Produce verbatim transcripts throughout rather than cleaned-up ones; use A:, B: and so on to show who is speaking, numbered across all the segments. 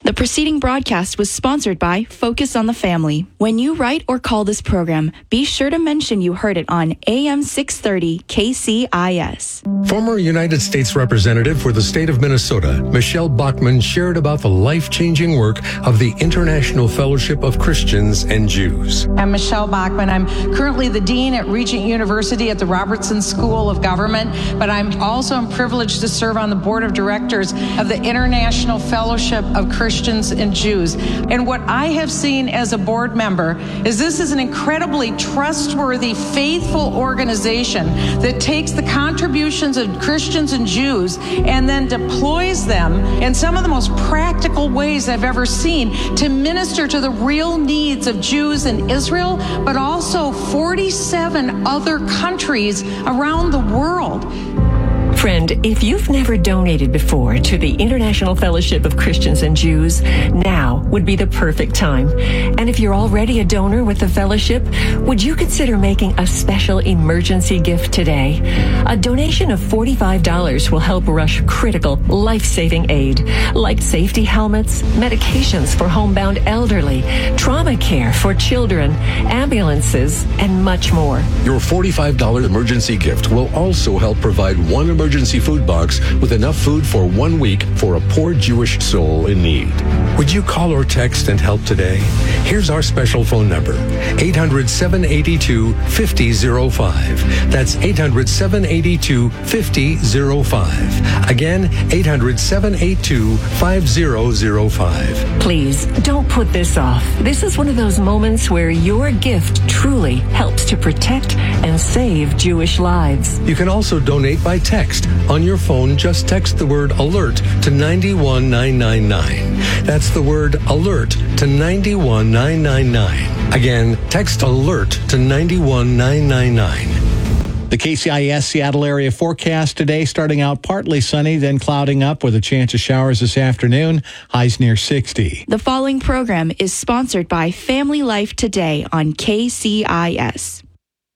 A: The preceding broadcast was sponsored by Focus on the Family. When you write or call this program, be sure to mention you heard it on A M six thirty K C I S.
B: Former United States Representative for the state of Minnesota, Michelle Bachmann, shared about the life-changing work of the International Fellowship of Christians and Jews.
C: I'm Michelle Bachmann. I'm currently the Dean at Regent University at the Robertson School of Government, but I'm also privileged to serve on the Board of Directors of the International Fellowship of Christians and Jews. And what I have seen as a board member is this is an incredibly trustworthy, faithful organization that takes the contributions of Christians and Jews and then deploys them in some of the most practical ways I've ever seen to minister to the real needs of Jews in Israel, but also forty-seven other countries around the world.
D: Friend, if you've never donated before to the International Fellowship of Christians and Jews, now would be the perfect time. And if you're already a donor with the fellowship, would you consider making a special emergency gift today? A donation of forty-five dollars will help rush critical, life-saving aid, like safety helmets, medications for homebound elderly, trauma care for children, ambulances, and much more.
B: Your forty-five dollars emergency gift will also help provide one emergency food box with enough food for one week for a poor Jewish soul in need. Would you call or text and help today? Here's our special phone number, eight hundred, seven eight two, five oh zero five. That's eight hundred, seven eight two, five oh zero five. Again, eight hundred, seven eight two, five oh zero five.
D: Please, don't put this off. This is one of those moments where your gift truly helps to protect and save Jewish lives.
B: You can also donate by text. On your phone, just text the word ALERT to nine one nine nine nine. That's the word ALERT to nine one nine nine nine. Again, text ALERT to nine one nine nine nine.
E: The K C I S Seattle area forecast today starting out partly sunny, then clouding up with a chance of showers this afternoon. Highs near sixty.
A: The following program is sponsored by Family Life Today on K C I S.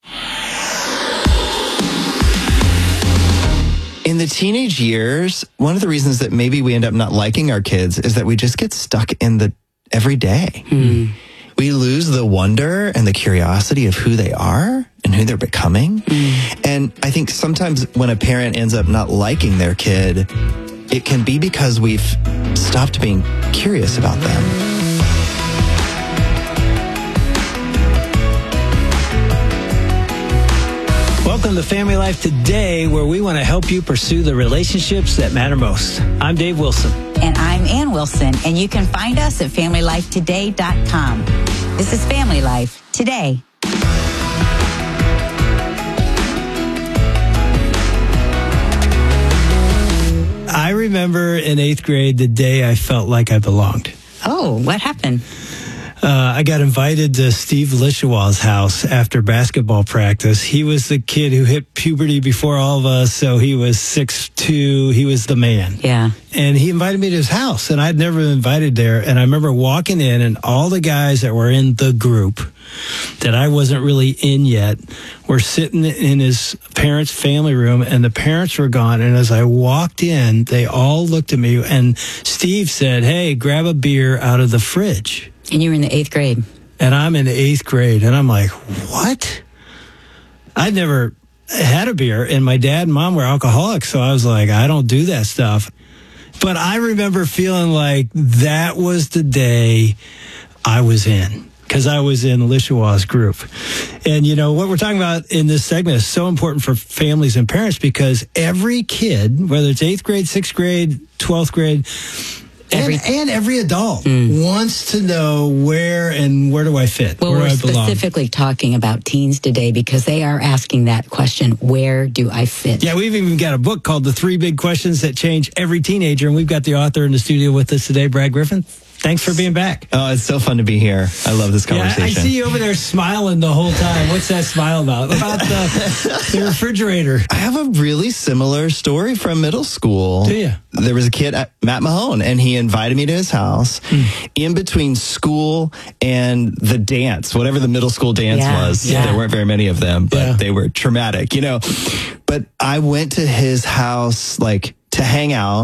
F: In the teenage years, one of the reasons that maybe we end up not liking our kids is that we just get stuck in the everyday. Mm. We lose the wonder and the curiosity of who they are and who they're becoming. Mm. And I think sometimes when a parent ends up not liking their kid, it can be because we've stopped being curious about them.
G: Welcome to Family Life Today, where we want to help you pursue the relationships that matter most. I'm Dave Wilson.
H: And I'm Ann Wilson, and you can find us at family life today dot com. This is Family Life Today.
G: I remember in eighth grade the day I felt like I belonged.
H: Oh, what happened?
G: Uh, I got invited to Steve Lishawal's house after basketball practice. He was the kid who hit puberty before all of us, so he was six two. He was the man.
H: Yeah.
G: And he invited me to his house, and I'd never been invited there. And I remember walking in, and all the guys that were in the group that I wasn't really in yet were sitting in his parents' family room, and the parents were gone. And as I walked in, they all looked at me, and Steve said, "Hey, grab a beer out of the fridge."
H: And you were in the eighth grade.
G: And I'm in the eighth grade. And I'm like, what? I'd never had a beer. And my dad and mom were alcoholics. So I was like, I don't do that stuff. But I remember feeling like that was the day I was in. Because I was in Lishawal's group. And, you know, what we're talking about in this segment is so important for families and parents because every kid, whether it's eighth grade, sixth grade, twelfth grade, Every, and, and every adult mm. wants to know where and where do I fit?
H: Well,
G: where
H: we're
G: do I belong?
H: Specifically talking about teens today because they are asking that question, where do I fit?
G: Yeah, we've even got a book called The Three Big Questions That Change Every Teenager, and we've got the author in the studio with us today, Brad Griffin. Thanks for being back.
F: Oh, it's so fun to be here. I love this conversation.
G: Yeah, I see you over there smiling the whole time. What's that smile about? About the, the refrigerator.
F: I have a really similar story from middle school.
G: Do you?
F: There was a kid, Matt Mahone, and he invited me to his house mm. in between school and the dance, whatever the middle school dance
H: yeah,
F: was.
H: Yeah.
F: There weren't very many of them, but
G: yeah.
F: they were traumatic, you know. But I went to his house, like, to hang out.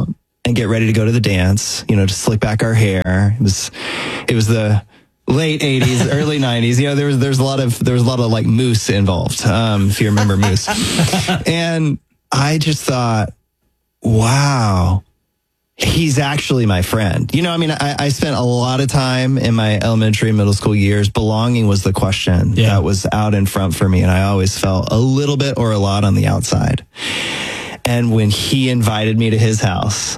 F: and get ready to go to the dance, you know, to slick back our hair. It was, it was the late eighties, early nineties. You know, there was, there's a lot of, there was a lot of like Moose involved. Um, if you remember Moose. And I just thought, wow, he's actually my friend. You know, I mean, I, I spent a lot of time in my elementary and middle school years. Belonging was the question
G: yeah.
F: that was out in front for me. And I always felt a little bit or a lot on the outside. And when he invited me to his house,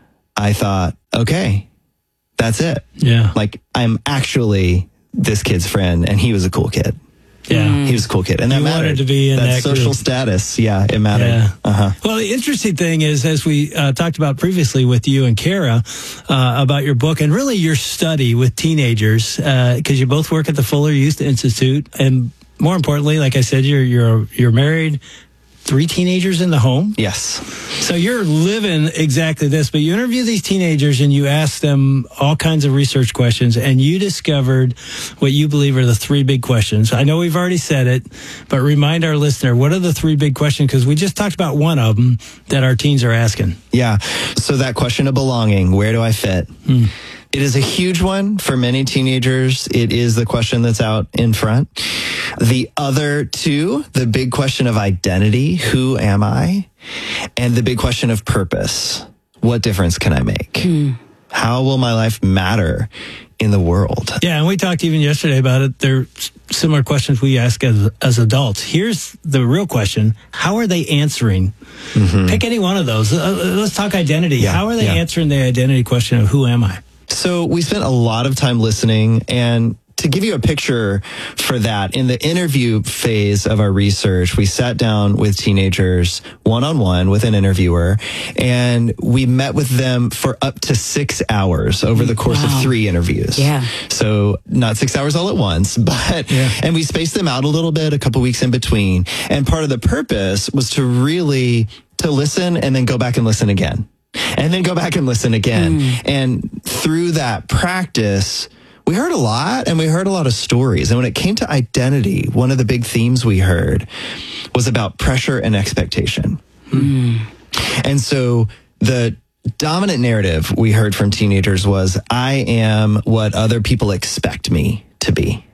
F: I thought, okay, that's it.
G: Yeah.
F: Like, I'm actually this kid's friend, and he was a cool kid.
G: Yeah.
F: He was a cool kid. And that
G: You
F: mattered.
G: wanted to be in that
F: social
G: group.
F: status. Yeah, it mattered.
G: Yeah.
F: Uh-huh.
G: Well, the interesting thing is, as we uh, talked about previously with you and Kara uh, about your book and really your study with teenagers, because uh, you both work at the Fuller Youth Institute, and more importantly, like I said, you're you're you're married. Three teenagers in the home?
F: Yes.
G: So you're living exactly this, but you interview these teenagers and you ask them all kinds of research questions, and you discovered what you believe are the three big questions. I know we've already said it, but remind our listener, what are the three big questions? Because we just talked about one of them that our teens are asking.
F: Yeah. So that question of belonging, where do I fit? Hmm. It is a huge one for many teenagers. It is the question that's out in front. The other two, the big question of identity, who am I? And the big question of purpose, what difference can I make? Mm. How will my life matter in the world?
G: Yeah, and we talked even yesterday about it. They're similar questions we ask as, as adults. Here's the real question. How are they answering? Mm-hmm. Pick any one of those. Uh, let's talk identity.
F: Yeah,
G: How are they
F: yeah.
G: answering the identity question of who am I?
F: So we spent a lot of time listening, and to give you a picture for that, in the interview phase of our research, we sat down with teenagers one-on-one with an interviewer, and we met with them for up to six hours over the course wow. of three interviews.
H: Yeah.
F: So not six hours all at once, but, yeah. and we spaced them out a little bit, a couple weeks in between. And part of the purpose was to really, to listen and then go back and listen again. And then go back and listen again. Mm. And through that practice, we heard a lot, and we heard a lot of stories. And when it came to identity, one of the big themes we heard was about pressure and expectation. Mm. And so the dominant narrative we heard from teenagers was, I am what other people expect me to be.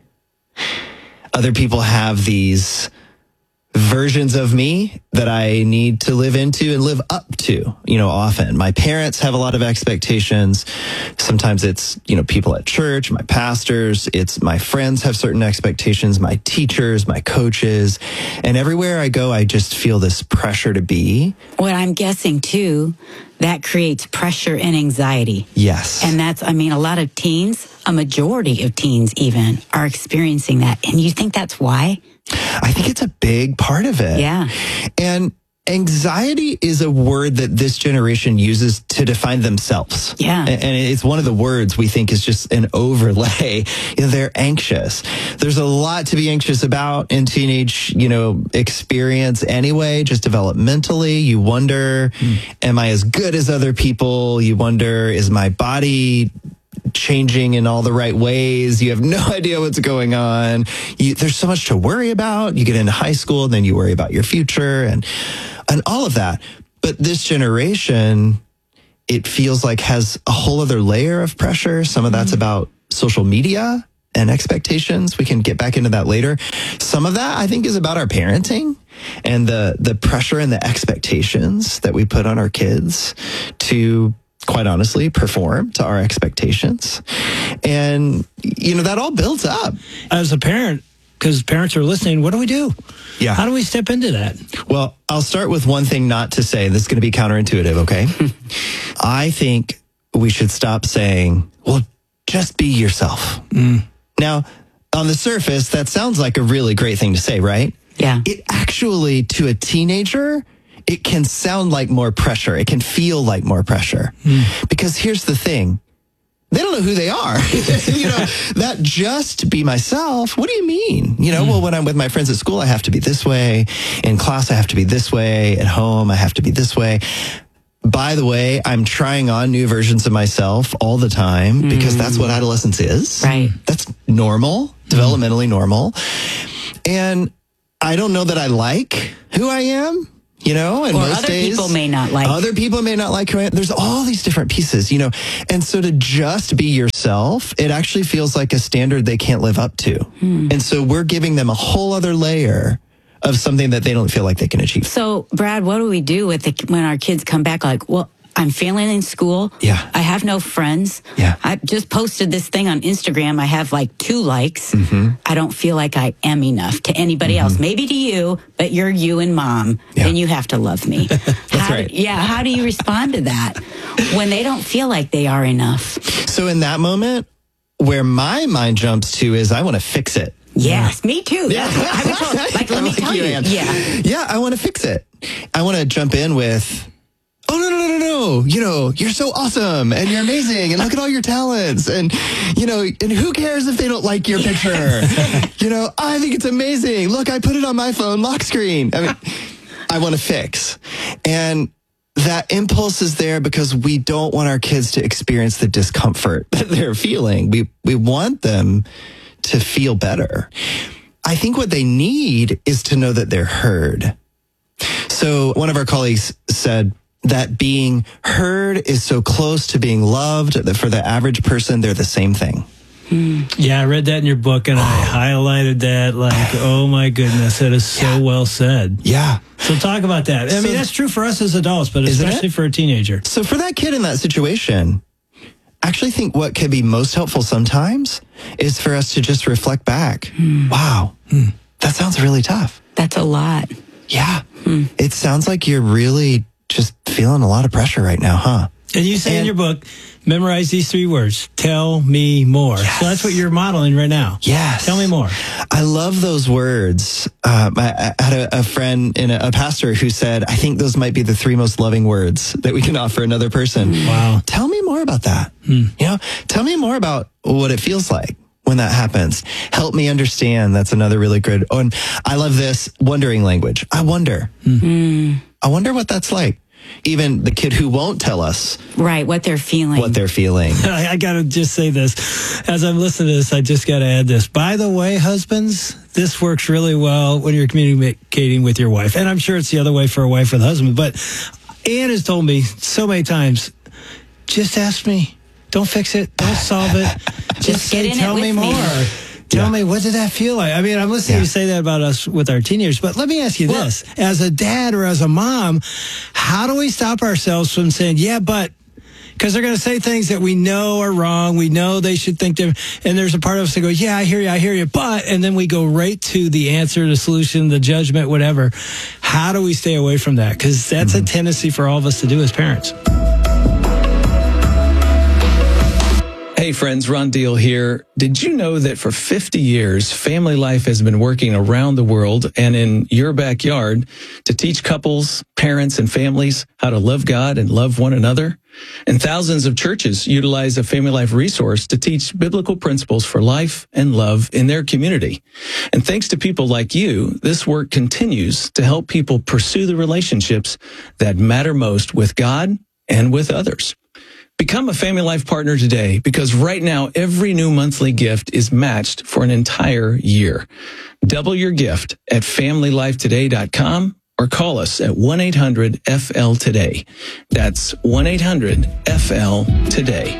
F: Other people have these versions of me that I need to live into and live up to, you know, often. My parents have a lot of expectations. Sometimes it's, you know, people at church, my pastors, it's my friends have certain expectations, my teachers, my coaches. And everywhere I go, I just feel this pressure to be.
H: What I'm guessing too, that creates pressure and anxiety.
F: Yes.
H: And that's, I mean, a lot of teens, a majority of teens even, are experiencing that. And you think that's why?
F: I think it's a big part of it.
H: Yeah.
F: And anxiety is a word that this generation uses to define themselves.
H: Yeah.
F: And it's one of the words we think is just an overlay. You know, they're anxious. There's a lot to be anxious about in teenage, you know, experience anyway, just developmentally. You wonder, mm. am I as good as other people? You wonder, is my body changing in all the right ways? You have no idea what's going on. You, there's so much to worry about. You get into high school and then you worry about your future and and all of that. But this generation, it feels like has a whole other layer of pressure. Some of that's about social media and expectations. We can get back into that later. Some of that, I think, is about our parenting and the the pressure and the expectations that we put on our kids to, quite honestly, perform to our expectations. And, you know, that all builds up.
G: As a parent, because parents are listening, what do we do?
F: Yeah.
G: How do we step into that?
F: Well, I'll start with one thing not to say. This is going to be counterintuitive, okay? I think we should stop saying, well, just be yourself. Mm. Now, on the surface, that sounds like a really great thing to say, right?
H: Yeah.
F: It actually, to a teenager, it can sound like more pressure. It can feel like more pressure. Mm. Because here's the thing. They don't know who they are. You know, that just be myself. What do you mean? You know, mm. well, when I'm with my friends at school, I have to be this way. In class, I have to be this way. At home, I have to be this way. By the way, I'm trying on new versions of myself all the time because mm. that's what adolescence is.
H: Right.
F: That's normal, developmentally normal. And I don't know that I like who I am. You know, and
H: or
F: most
H: other
F: days,
H: people may not like.
F: Other people may not like who I am. There's all these different pieces, you know. And so to just be yourself, it actually feels like a standard they can't live up to. Hmm. And so we're giving them a whole other layer of something that they don't feel like they can achieve.
H: So, Brad, what do we do with the, when our kids come back like, well, I'm failing in school.
F: Yeah.
H: I have no friends.
F: Yeah.
H: I just posted this thing on Instagram. I have like two likes. Mm-hmm. I don't feel like I am enough to anybody mm-hmm. else. Maybe to you, but you're you and mom.
F: Yeah.
H: And you have to love me.
F: That's
H: how
F: right.
H: Do, yeah. How do you respond to that when they don't feel like they are enough?
F: So in that moment, where my mind jumps to is I want to fix it.
H: Yes, me too.
F: Yeah.
H: I would tell, like, let me
F: like
H: tell you.
F: you
H: Yeah.
F: Yeah, I want to fix it. I want to jump in with, oh, no, no, no, no, no. You know, you're so awesome and you're amazing and look at all your talents. And, you know, and who cares if they don't like your picture? You know, I think it's amazing. Look, I put it on my phone lock screen. I mean, I want to fix. And that impulse is there because we don't want our kids to experience the discomfort that they're feeling. We, we want them to feel better. I think what they need is to know that they're heard. So one of our colleagues said that being heard is so close to being loved that for the average person, they're the same thing.
G: Yeah, I read that in your book and I highlighted that like, oh my goodness, that is so
F: Yeah.
G: well said.
F: Yeah.
G: So talk about that. I
F: So-
G: mean, that's true for us as adults, but
F: Isn't
G: especially
F: it?
G: for a teenager.
F: So for that kid in that situation, I actually think what could be most helpful sometimes is for us to just reflect back. Mm. Wow, mm. that sounds really tough.
H: That's a lot.
F: Yeah. Mm. It sounds like you're really just feeling a lot of pressure right now, huh?
G: And you say
F: and,
G: in your book, memorize these three words. Tell me more.
F: Yes.
G: So that's what you're modeling right now.
F: Yes.
G: Tell me more.
F: I love those words. Um, I, I had a, a friend and a, a pastor who said, I think those might be the three most loving words that we can offer another person.
G: Wow.
F: Tell me more about that. Hmm. You know, tell me more about what it feels like when that happens. Help me understand. That's another really good. Oh, and I love this wondering language. I wonder. Hmm. I wonder what that's like. Even the kid who won't tell us
H: right what they're feeling
F: what they're feeling.
G: I, I gotta just say this as I'm listening to this. I just gotta add this. By the way, husbands, this works really well when you're communicating with your wife, and I'm sure it's the other way for a wife with a husband. But Ann has told me so many times, just ask me. Don't fix it. Don't solve it. Just,
H: just
G: say,
H: get in
G: tell
H: it
G: me
H: with
G: more.
H: Me.
G: Tell
F: yeah.
G: me, what did that feel like? I mean, I'm listening
F: yeah.
G: to you say that about us with our teenagers, but let me ask you well, this. As a dad or as a mom, how do we stop ourselves from saying, yeah, but, because they're going to say things that we know are wrong. We know they should think different. And there's a part of us that goes, yeah, I hear you, I hear you, but, and then we go right to the answer, the solution, the judgment, whatever. How do we stay away from that? Because that's mm-hmm. a tendency for all of us to do as parents.
I: Hey friends, Ron Deal here. Did you know that for fifty years, Family Life has been working around the world and in your backyard to teach couples, parents, and families how to love God and love one another? And thousands of churches utilize a Family Life resource to teach biblical principles for life and love in their community. And thanks to people like you, this work continues to help people pursue the relationships that matter most with God and with others. Become a Family Life partner today because right now every new monthly gift is matched for an entire year. Double your gift at family life today dot com or call us at one eight hundred F L today. That's one eight hundred F L today.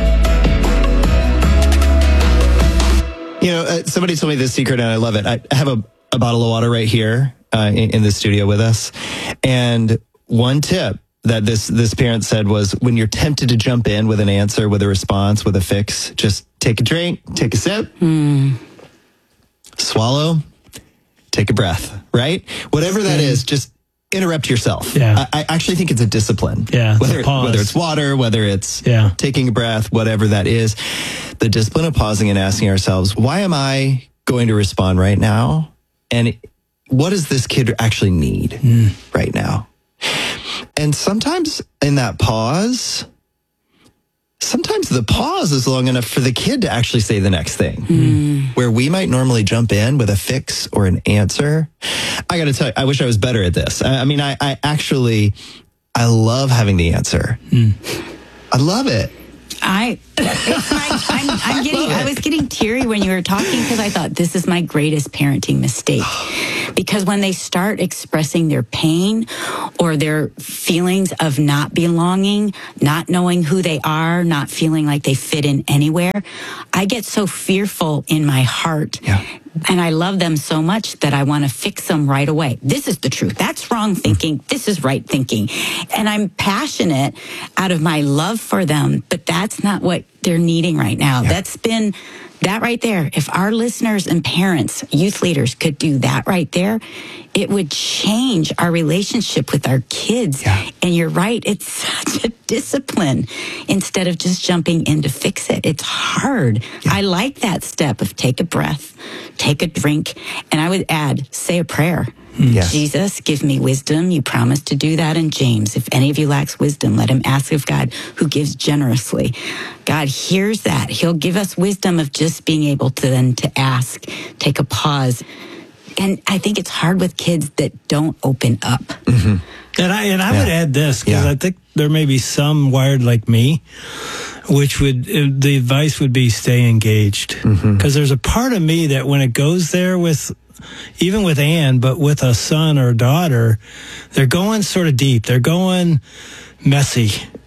F: You know, uh, somebody told me this secret and I love it. I have a, a bottle of water right here uh, in, in the studio with us. And one tip that this this parent said was when you're tempted to jump in with an answer, with a response, with a fix, just take a drink, take a sip, mm. swallow, take a breath, right? Whatever that mm. is, just interrupt yourself.
G: Yeah.
F: I, I actually think it's a discipline.
G: Yeah,
F: whether,
G: pause.
F: whether it's water, whether it's
G: yeah.
F: taking a breath, whatever that is, the discipline of pausing and asking ourselves, why am I going to respond right now? And what does this kid actually need mm. right now? And sometimes in that pause, sometimes the pause is long enough for the kid to actually say the next thing. Mm. Where we might normally jump in with a fix or an answer. I got to tell you, I wish I was better at this. I, I mean, I, I actually, I love having the answer. Mm. I love it.
H: I, it's my, I'm I'm getting, I was getting teary when you were talking because I thought this is my greatest parenting mistake. Because when they start expressing their pain or their feelings of not belonging, not knowing who they are, not feeling like they fit in anywhere, I get so fearful in my heart.
F: Yeah.
H: And I love them so much that I want to fix them right away. This is the truth. That's wrong thinking. This is right thinking. And I'm passionate out of my love for them, but that's not what they're needing right now. Yeah. That's been that right there. If our listeners and parents, youth leaders could do that right there, it would change our relationship with our kids.
F: Yeah.
H: And you're right. It's such a discipline instead of just jumping in to fix it. It's hard.
F: Yeah.
H: I like that step of take a breath, take a drink, and I would add, say a prayer.
F: Yes.
H: Jesus, give me wisdom. You promised to do that in James. If any of you lacks wisdom, let him ask of God, who gives generously. God hears that. He'll give us wisdom of just being able to then to ask, take a pause. And I think it's hard with kids that don't open up.
F: Mm-hmm.
G: And I and I
F: Yeah.
G: would add this, because
F: Yeah.
G: I think there may be some wired like me, which would, uh, the advice would be stay engaged. Because
F: Mm-hmm.
G: there's a part of me that when it goes there with, even with Anne, but with a son or a daughter, they're going sort of deep. They're going messy.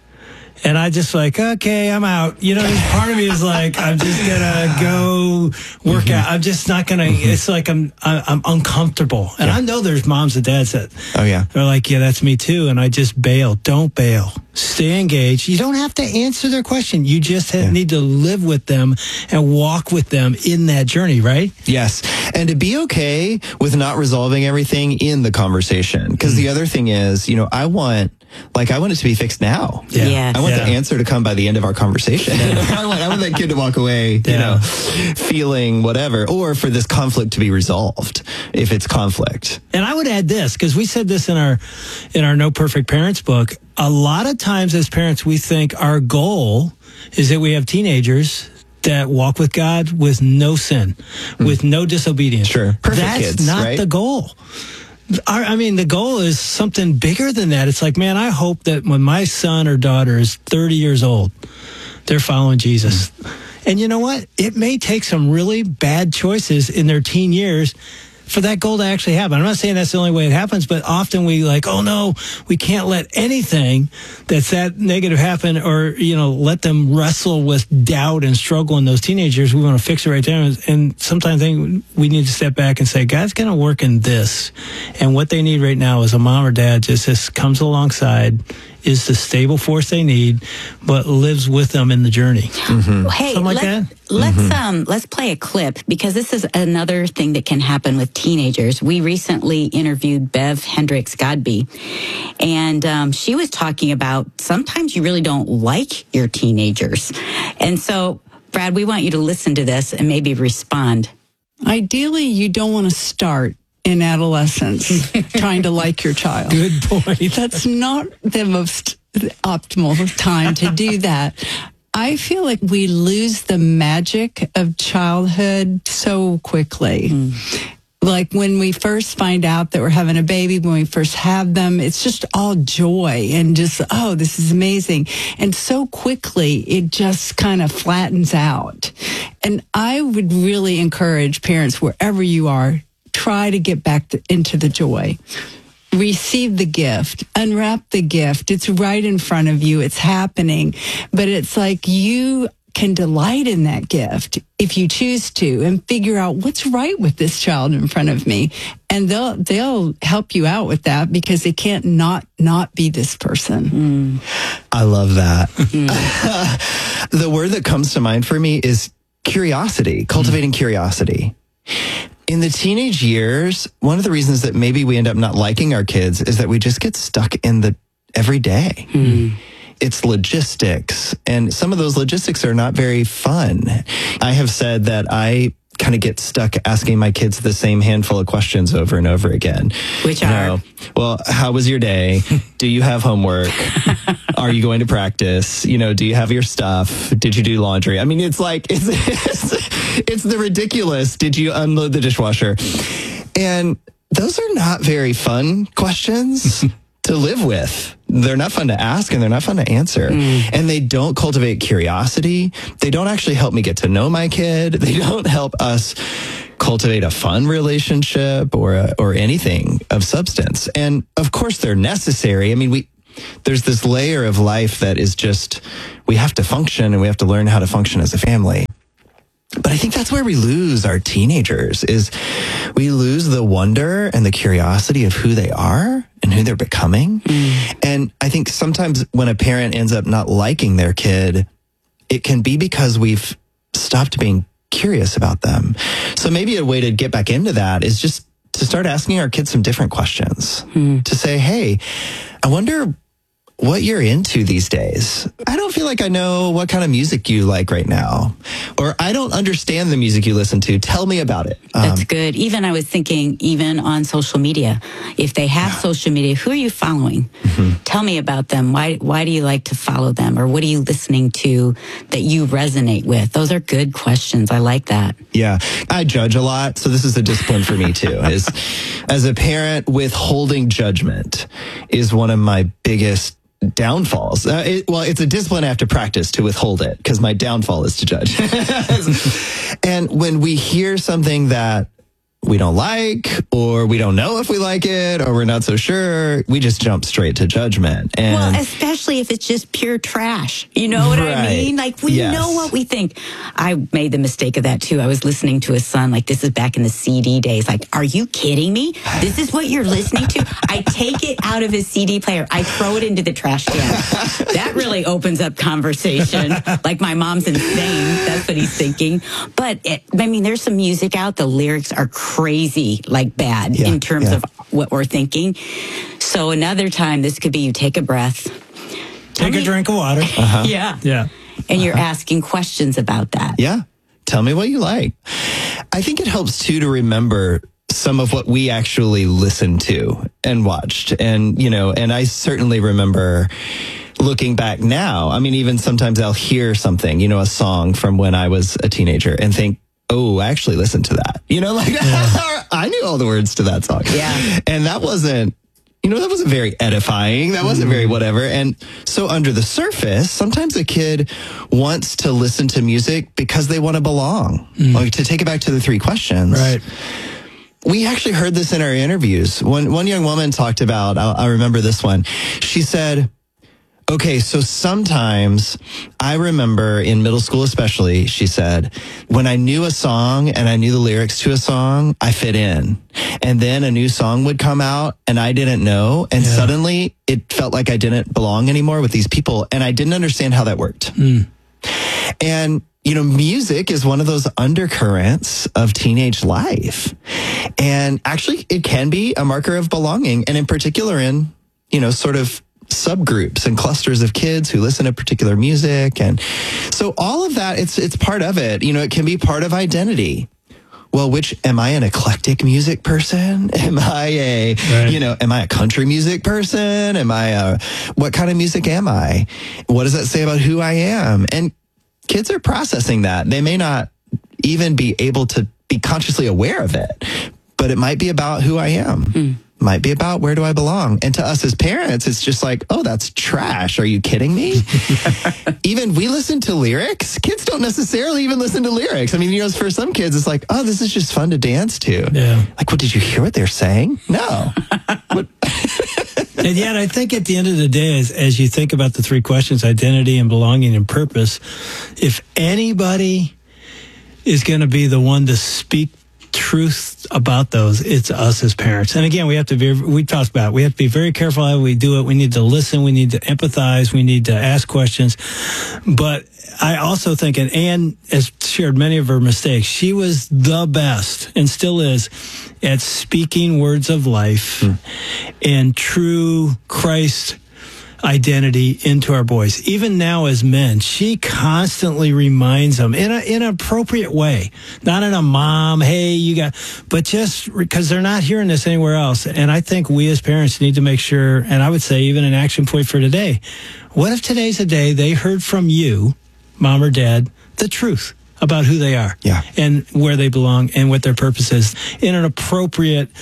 G: And I just like, okay, I'm out. You know, part of me is like, I'm just gonna go work
F: Mm-hmm.
G: out. I'm just not gonna. Mm-hmm. It's like I'm I'm uncomfortable. And
F: Yeah.
G: I know there's moms and dads that
F: Oh, yeah.
G: they're like, yeah, that's me too. And I just bail. Don't bail. Stay engaged. You don't have to answer their question. You just have,
F: Yeah.
G: need to live with them and walk with them in that journey, right?
F: Yes. And to be okay with not resolving everything in the conversation. Because
G: Mm.
F: the other thing is, you know, I want, like, I want it to be fixed now.
G: Yeah.
H: Yes.
F: I want
G: Yeah.
F: the answer to come by the end of our conversation. I, want, I want that kid to walk away, you
G: Yeah.
F: know, feeling whatever, or for this conflict to be resolved if it's conflict.
G: And I would add this, because we said this in our in our No Perfect Parents book. A lot of times as parents, we think our goal is that we have teenagers that walk with God with no sin, with no disobedience.
F: Sure. Perfect
G: That's
F: kids,
G: not
F: right?
G: the goal. Our, I mean, the goal is something bigger than that. It's like, man, I hope that when my son or daughter is thirty years old, they're following Jesus. And you know what? It may take some really bad choices in their teen years for that goal to actually happen. I'm not saying that's the only way it happens, but often we like, oh no, we can't let anything that's that negative happen, or, you know, let them wrestle with doubt and struggle in those teenagers. We want to fix it right there. And sometimes I think we need to step back and say, God's going to work in this. And what they need right now is a mom or dad just, just comes alongside, is the stable force they need, but lives with them in the journey.
F: Mm-hmm.
H: Hey,
G: Something like
H: let's,
G: that?
H: let's
F: Mm-hmm.
H: um let's play a clip, because this is another thing that can happen with teenagers. We recently interviewed Bev Hendricks Godby, and um, she was talking about sometimes you really don't like your teenagers. And so, Brad, we want you to listen to this and maybe respond.
J: Ideally, you don't want to start in adolescence trying to like your child.
G: Good point.
J: That's not the most optimal time to do that. I feel like we lose the magic of childhood so quickly. Mm. Like when we first find out that we're having a baby, when we first have them, it's just all joy and just, oh, this is amazing. And so quickly, it just kind of flattens out. And I would really encourage parents, wherever you are, try to get back to, into the joy. Receive the gift, unwrap the gift. It's right in front of you. It's happening. But it's like you can delight in that gift if you choose to, and figure out what's right with this child in front of me. And they'll they'll help you out with that, because they can't not not be this person.
H: Mm.
F: I love that. Mm. The word that comes to mind for me is curiosity, cultivating mm. curiosity. In the teenage years, one of the reasons that maybe we end up not liking our kids is that we just get stuck in the everyday. Mm. It's logistics, and some of those logistics are not very fun. I have said that I kind of get stuck asking my kids the same handful of questions over and over again.
H: Which
F: you
H: are?
F: know, well, how was your day? Do you have homework? Are you going to practice? You know, do you have your stuff? Did you do laundry? I mean, it's like, it's, it's, it's the ridiculous. Did you unload the dishwasher? And those are not very fun questions to live with. They're not fun to ask and they're not fun to answer. Mm. And they don't cultivate curiosity. They don't actually help me get to know my kid. They don't help us cultivate a fun relationship or a, or anything of substance. And of course they're necessary. I mean, we there's this layer of life that is just, we have to function and we have to learn how to function as a family. But I think that's where we lose our teenagers, is we lose the wonder and the curiosity of who they are and who they're becoming. Mm. And I think sometimes when a parent ends up not liking their kid, it can be because we've stopped being curious about them. So maybe a way to get back into that is just to start asking our kids some different questions. Mm. To say, hey, I wonder what you're into these days. I don't feel like I know what kind of music you like right now. Or I don't understand the music you listen to. Tell me about it.
H: That's
F: um,
H: good. Even I was thinking, even on social media, if they have yeah. social media, who are you following? Mm-hmm. Tell me about them. Why Why do you like to follow them? Or what are you listening to that you resonate with? Those are good questions. I like that.
F: Yeah. I judge a lot. So this is a discipline for me too. Is as a parent, withholding judgment is one of my biggest downfalls. Uh, it, well, it's a discipline I have to practice to withhold it, because my downfall is to judge. And when we hear something that we don't like, or we don't know if we like it, or we're not so sure, we just jump straight to judgment. And
H: well, especially if it's just pure trash. You know what
F: right.
H: I mean? Like, we
F: yes.
H: know what we think. I made the mistake of that too. I was listening to a son, like, this is back in the C D days. Like, are you kidding me? This is what you're listening to? I take it out of his C D player. I throw it into the trash can. That really opens up conversation. Like, my mom's insane. That's what he's thinking. But, it, I mean, there's some music out. The lyrics are crazy, like bad
F: yeah,
H: in terms
F: yeah.
H: of what we're thinking. So another time, this could be you take a breath.
G: Take me, a drink of water.
F: Uh-huh.
H: Yeah.
G: Yeah.
H: And you're asking questions about that.
F: Yeah. Tell me what you like. I think it helps too to remember some of what we actually listened to and watched. And, you know, and I certainly remember looking back now. I mean, even sometimes I'll hear something, you know, a song from when I was a teenager and think, oh, I actually listened to that. You know, like, yeah. I knew all the words to that song.
H: Yeah.
F: And that wasn't, you know, that wasn't very edifying. That wasn't very whatever. And so under the surface, sometimes a kid wants to listen to music because they want to belong. Mm. Like, to take it back to the three questions.
G: Right.
F: We actually heard this in our interviews. One, one young woman talked about, I, I remember this one. She said, okay, so sometimes I remember in middle school especially, she said, when I knew a song and I knew the lyrics to a song, I fit in. And then a new song would come out and I didn't know. And yeah. suddenly it felt like I didn't belong anymore with these people. And I didn't understand how that worked. Mm. And, you know, music is one of those undercurrents of teenage life. And actually it can be a marker of belonging. And in particular in, you know, sort of subgroups and clusters of kids who listen to particular music. And so all of that, it's it's part of it. You know, it can be part of identity. Well, which, am I an eclectic music person? Am I a, right. you know, am I a country music person? Am I a, what kind of music am I? What does that say about who I am? And kids are processing that. They may not even be able to be consciously aware of it, but it might be about who I am. Mm. Might be about where do I belong. And to us as parents, it's just like, oh, that's trash. Are you kidding me? Even we listen to lyrics. Kids don't necessarily even listen to lyrics. I mean, you know, for some kids, it's like, oh, this is just fun to dance to.
G: Yeah.
F: Like, what, did you hear what they're saying? No.
G: And yet, I think at the end of the day, as, as you think about the three questions, identity and belonging and purpose, if anybody is going to be the one to speak truth about those, it's us as parents. And again, we have to be, we talked about, we have to be very careful how we do it. We need to listen. We need to empathize. We need to ask questions. But I also think, and Anne has shared many of her mistakes, she was the best and still is at speaking words of life mm. and true Christ identity into our boys. Even now as men, she constantly reminds them in a in an appropriate way, not in a mom, hey, you got, but just because they're not hearing this anywhere else. And I think we as parents need to make sure, and I would say even an action point for today, what if today's a day they heard from you, mom or dad, the truth about who they are
F: yeah.
G: and where they belong and what their purpose is in an appropriate,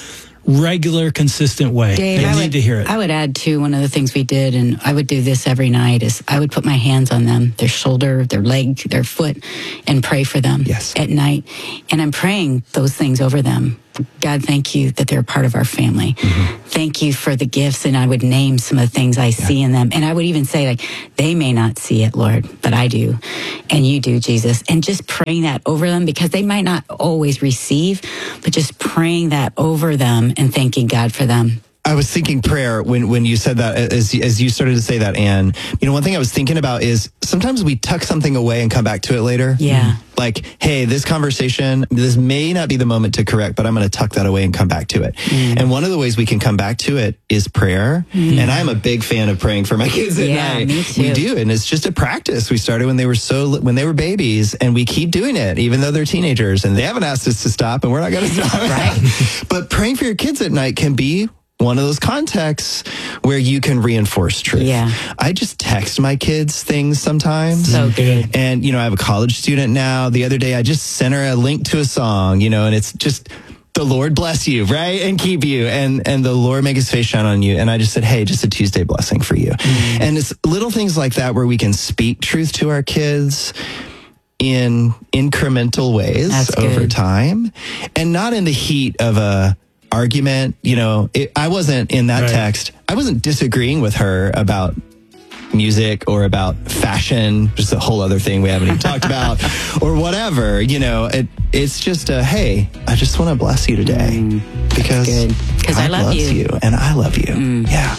G: regular, consistent way.
H: Dave,
G: they
H: I
G: need
H: would,
G: to hear it.
H: I would add, too, one of the things we did, and I would do this every night, is I would put my hands on them, their shoulder, their leg, their foot, and pray for them
F: Yes.
H: at night. And I'm praying those things over them. God, thank you that they're a part of our family. Mm-hmm. Thank you for the gifts. And I would name some of the things I yeah. see in them. And I would even say, like, they may not see it, Lord, but I do. And you do, Jesus. And just praying that over them, because they might not always receive, but just praying that over them and thanking God for them.
F: I was thinking prayer when, when you said that, as, as you started to say that, Anne. You know, one thing I was thinking about is sometimes we tuck something away and come back to it later.
H: Yeah.
F: Like, hey, this conversation, this may not be the moment to correct, but I'm going to tuck that away and come back to it. Mm. And one of the ways we can come back to it is prayer. Mm. And I'm a big fan of praying for my kids at
H: yeah,
F: night.
H: Me too.
F: We do. And it's just a practice. We started when they were so, when they were babies, and we keep doing it, even though they're teenagers, and they haven't asked us to stop, and we're not going to stop.
H: Right.
F: But praying for your kids at night can be one of those contexts where you can reinforce truth.
H: Yeah.
F: I just text my kids things sometimes.
H: So good.
F: And, you know, I have a college student now. The other day, I just sent her a link to a song, you know, and it's just, the Lord bless you, right? And keep you. And, and the Lord make his face shine on you. And I just said, hey, just a Tuesday blessing for you. Mm. And it's little things like that where we can speak truth to our kids in incremental ways
H: That's
F: over
H: good.
F: time, and not in the heat of a argument. You know, it, I wasn't in that
G: right.
F: text. I wasn't disagreeing with her about music or about fashion, just a whole other thing we haven't even talked about, or whatever. You know, it, it's just a, hey, I just want to bless you today mm, because
H: because I love
F: loves
H: you.
F: you and I love you.
H: Mm.
F: Yeah.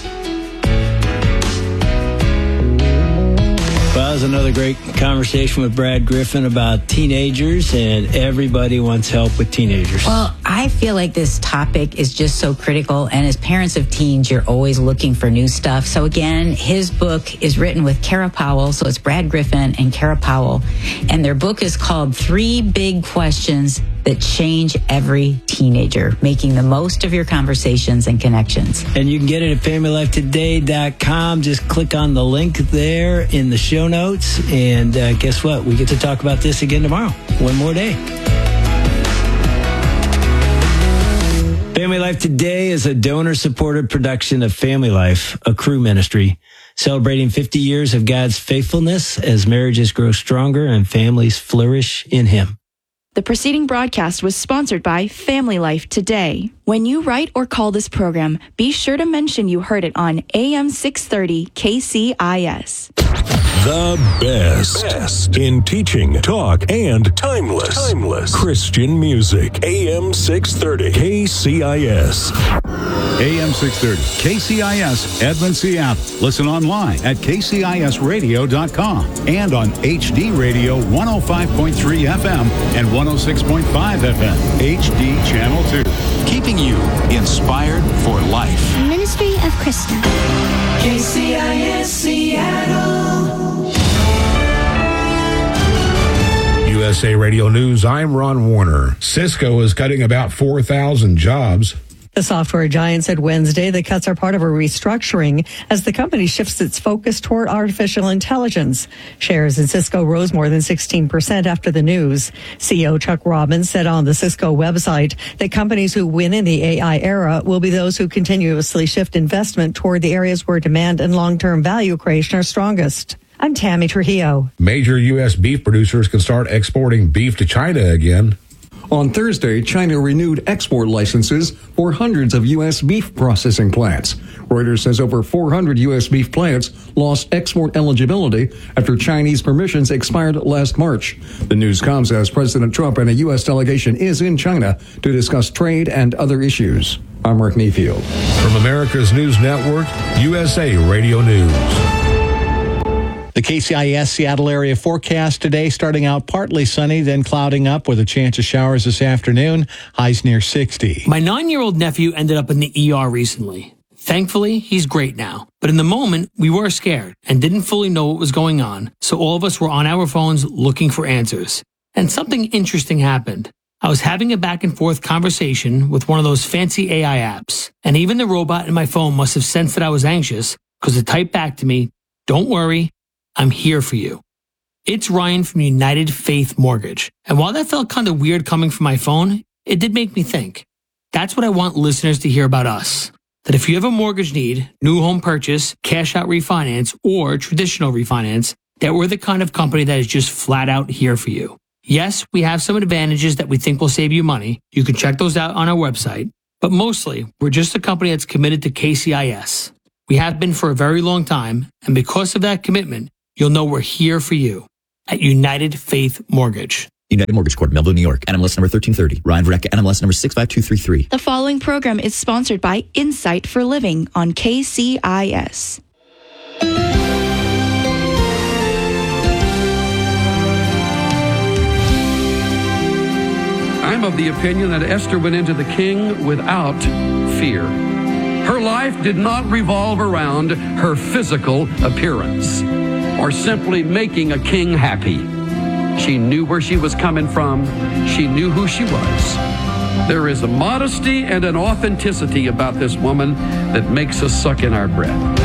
G: Well, that was another great conversation with Brad Griffin about teenagers, and everybody wants help with teenagers.
H: Well, I feel like this topic is just so critical, and as parents of teens, you're always looking for new stuff. So again, his book is written with Kara Powell, so it's Brad Griffin and Kara Powell, and their book is called Three Big Questions That Change Every Teenager, Making the Most of Your Conversations and Connections.
G: And you can get it at family life today dot com. Just click on the link there in the show notes. And uh, guess what? We get to talk about this again tomorrow. One more day. Family Life Today is a donor-supported production of Family Life, a Crew ministry, celebrating fifty years of God's faithfulness as marriages grow stronger and families flourish in Him.
A: The preceding broadcast was sponsored by Family Life Today. When you write or call this program, be sure to mention you heard it on A M six thirty K C I S.
K: The best, best in teaching, talk, and timeless, timeless Christian music. A M six thirty K C I S.
L: A M six thirty K C I S, Edmond, Seattle. Listen online at K C I S radio dot com and on H D Radio one oh five point three F M and one oh six point five F M, H D Channel two. Keeping you inspired for life.
M: Ministry of Krista.
N: K C I S Seattle.
O: U S A Radio News, I'm Ron Warner. Cisco is cutting about four thousand jobs.
P: The software giant said Wednesday the cuts are part of a restructuring as the company shifts its focus toward artificial intelligence. Shares in Cisco rose more than sixteen percent after the news. C E O Chuck Robbins said on the Cisco website that companies who win in the A I era will be those who continuously shift investment toward the areas where demand and long-term value creation are strongest. I'm Tammy Trujillo.
O: Major U S beef producers can start exporting beef to China again.
Q: On Thursday, China renewed export licenses for hundreds of U S beef processing plants. Reuters says over four hundred U S beef plants lost export eligibility after Chinese permissions expired last March. The news comes as President Trump and a U S delegation is in China to discuss trade and other issues. I'm Mark Mayfield.
O: From America's News Network, U S A Radio News.
E: The K C I S Seattle area forecast today starting out partly sunny, then clouding up with a chance of showers this afternoon. Highs near sixty.
R: My nine-year-old nephew ended up in the E R recently. Thankfully, he's great now. But in the moment, we were scared and didn't fully know what was going on. So all of us were on our phones looking for answers. And something interesting happened. I was having a back and forth conversation with one of those fancy A I apps. And even the robot in my phone must have sensed that I was anxious because it typed back to me, "Don't worry, I'm here for you." It's Ryan from United Faith Mortgage. And while that felt kind of weird coming from my phone, it did make me think. That's what I want listeners to hear about us. That if you have a mortgage need, new home purchase, cash out refinance, or traditional refinance, that we're the kind of company that is just flat out here for you. Yes, we have some advantages that we think will save you money. You can check those out on our website. But mostly, we're just a company that's committed to K C I S. We have been for a very long time, and because of that commitment, you'll know we're here for you at United Faith Mortgage.
M: United Mortgage Corp, Melville, New York. N M L S number thirteen thirty. Ryan Vreck, N M L S number six five two three three.
A: The following program is sponsored by Insight for Living on K C I S.
S: I'm of the opinion that Esther went into the king without fear. Her life did not revolve around her physical appearance or simply making a king happy. She knew where she was coming from. She knew who she was. There is a modesty and an authenticity about this woman that makes us suck in our breath.